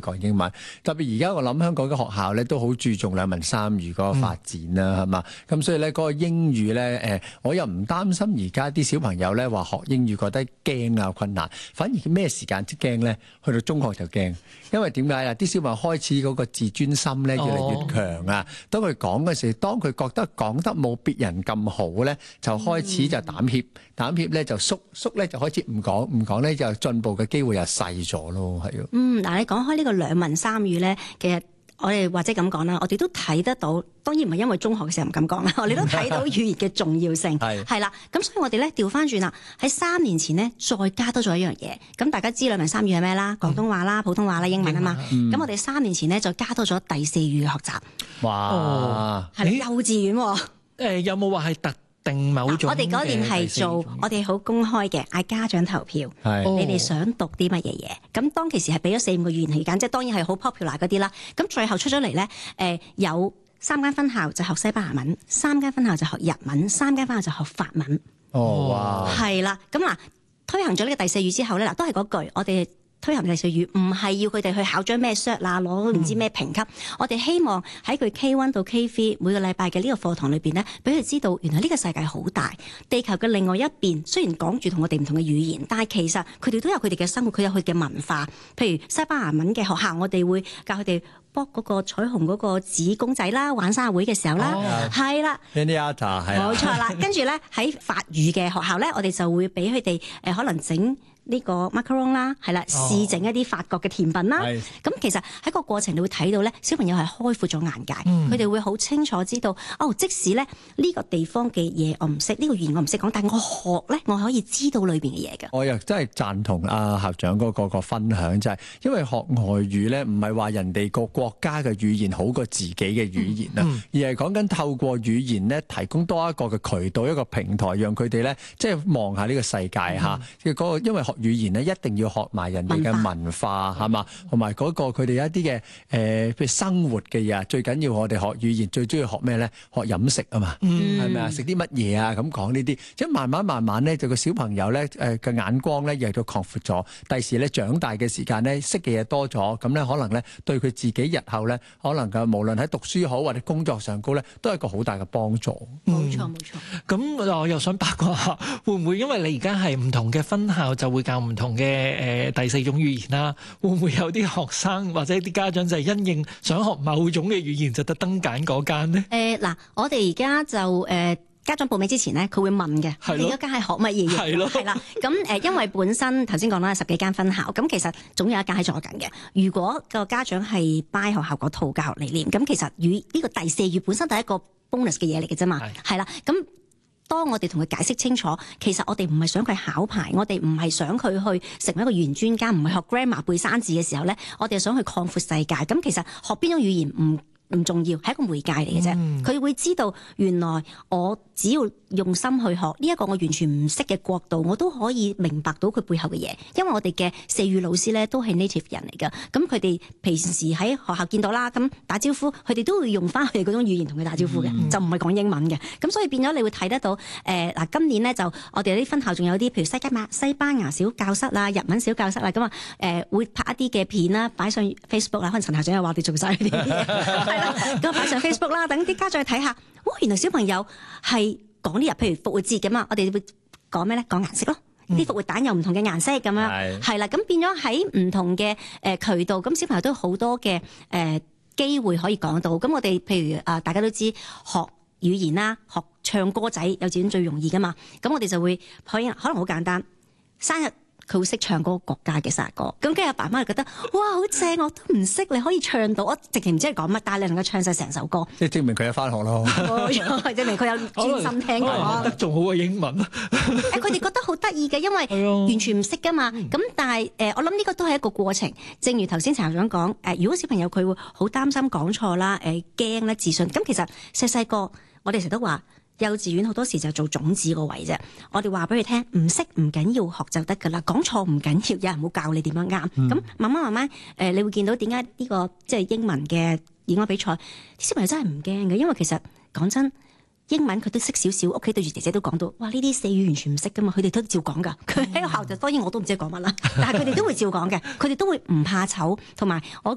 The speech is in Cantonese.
講英文。特別而家我諗香港嘅學校咧都好注重兩文三語嗰個發展啦，係嘛？咁所以咧嗰個英語咧我又唔擔心而家啲小朋友咧話學英語覺得驚啊困難，反而咩時間即驚咧？去到中學就驚，因為點解啊？啲小朋友開始嗰個自尊心咧越嚟越強啊！當佢講嘅時，當佢覺得講得冇別人咁好咧，就開始就膽怯咧就縮咧就開始唔講咧就進步嘅機會又細咗咯，係啊。 嗱，你講開呢個兩文三語咧，其實我哋或者咁講啦，我哋都睇得到，當然唔係因為中學嘅時候唔敢講啦，我哋都睇到語言嘅重要性係啦。咁所以我哋咧調翻轉啦，喺3年前呢，再加多咗一樣嘢。咁大家知兩文三語係咩啦？廣東話啦、普通話啦、英文啊嘛。咁我哋3年前呢，就加多咗第4語嘅學習。 哇！ 係幼稚園有冇話係特定某種？ 我哋嗰年係做，我哋好公開嘅，嗌家長投票。你哋想讀啲乜嘢嘢？咁當其時係俾咗4-5個語言嚟揀，即係當然係好 popular 嗰啲啦。咁最後出咗嚟咧，有3間分校就學西班牙文，3間分校就學日文，3間分校就學法文。 哇！ 係啦，咁嗱，推行咗呢個第4語之後咧，嗱都係嗰句，我哋推行第4語唔係要佢哋去考張咩 cert 啦，攞唔知咩評級。我哋希望喺佢 K1 到 K3 每個禮拜嘅呢個課堂裏邊咧，俾佢知道原來呢個世界好大，地球嘅另外一邊雖然講住同我哋唔同嘅語言，但係其實佢哋都有佢哋嘅生活，佢有佢嘅文化。譬如西班牙文嘅學校，我哋會教佢哋剝嗰個彩虹嗰個紙公仔啦，玩生日會嘅時候啦，係啦，冇錯啦。跟住咧喺法語嘅學校咧，我哋就會俾佢哋可能整呢個 macaron 啦，係啦，試整一啲法國嘅甜品啦。咁其實喺個過程你會睇到咧，小朋友係開闊咗眼界，佢哋會好清楚知道，即使咧呢個地方嘅嘢我唔識，呢個語言我唔識講，但係我學咧，我可以知道裏邊嘅嘢嘅。 我又真係贊同校長嗰個分享，就係因為學外語咧，唔係話人哋個國家嘅語言好過自己嘅語言啊，而係講緊透過語言咧，提供多一個嘅渠道，一個平台，讓佢哋咧即係望下呢個世界嚇。因為學語言咧，一定要學埋人哋嘅文化係嘛，同埋嗰個佢哋一啲嘅譬如生活嘅嘢。最緊要我哋學語言最中意學咩咧？學飲食啊嘛，係咪啊？食啲乜嘢啊？咁講呢啲，即係慢慢咧，就個小朋友咧嘅眼光咧，亦都擴闊咗。第時咧長大嘅時間咧，識嘅嘢多咗，咁咧可能咧對佢自己日後咧，可能嘅無論喺讀書好或者工作上高咧，都係一個好大嘅幫助。 冇錯。 咁我又想八卦下，會唔會因為你而家係唔同嘅分校，就會教唔同嘅第4種語言啦？會唔會有啲學生或者啲家長就係因應想學某種嘅語言，就特登揀嗰間呢？ 嗱，我哋而家就家長報名之前咧，佢會問嘅，你嗰間係學乜嘢嘢？係啦，咁因為本身頭先講啦，10幾間分校，咁其實總有一間喺做緊嘅。如果個家長係 buy 學校嗰套教學理念，咁其實呢個第4語本身係一個 bonus 嘅嘢嚟嘅啫嘛，係啦，咁。當我哋同佢解釋清楚，其實我哋唔係想佢考牌，我哋唔係想佢去成為一個語言專家，唔係學 grammar 背生字嘅時候咧，我哋想去擴闊世界。咁其實學邊種語言唔重要，係一個媒介嚟嘅啫。佢會知道原來我只要用心去學呢一個我完全唔識嘅國度，我都可以明白到佢背後嘅嘢。因為我哋嘅4語老師咧都係 native 人嚟㗎，咁佢哋平時喺學校見到啦，咁打招呼，佢哋都會用翻佢哋嗰種語言同佢打招呼嘅，就唔係講英文嘅。咁所以變咗你會睇得到，今年咧就我哋有啲分校仲有啲，譬如西班牙小教室啦、日文小教室啦，咁會拍一啲嘅片啦，擺上 Facebook 啦，可能陳校長又話我哋做晒呢啲嘢。咁擺上 Facebook 啦，等啲家長去睇下，原來小朋友係講呢日，譬如復活節咁啊，我哋會講咩咧？講顏色咯，啲復活蛋有唔同嘅顏色咁樣，係啦，咁變咗喺唔同嘅渠道，咁小朋友都有好多嘅機會可以講到。咁我哋譬如大家都知學語言啦，學唱歌仔，幼稚園最容易噶嘛，咁我哋就會可能好簡單，生日。佢會識唱嗰個國家嘅生日歌，咁跟住阿爸媽就覺得哇好正，我都唔識，你可以唱到，我直情唔知係講乜，但係你能夠唱晒成首歌， 即係證明佢有返學咯。 冇錯，證明佢有專心聽歌， 得仲好過英文。 佢哋覺得好得意嘅，因為完全唔識噶嘛。咁但係我諗呢個都係一個過程。正如頭先陳校長講，如果小朋友佢會好擔心講錯啦，驚咧自信，咁其實細個我哋成日都話。幼稚園好多時就做種子個位啫，我哋話俾佢聽，唔識唔緊要，學就得噶啦，講錯唔緊要，有人會教你點樣啱。咁慢慢你會見到點解呢個即係英文嘅演講比賽，啲小朋友真係唔驚嘅，因為其實講真。英文佢都識少少，屋企對住姐姐都講到，哇！呢啲4語完全唔識噶嘛，佢哋都照講噶。佢喺學校就當然我都唔知講乜啦，但係佢哋都會照講嘅，佢哋都會唔怕醜。同埋我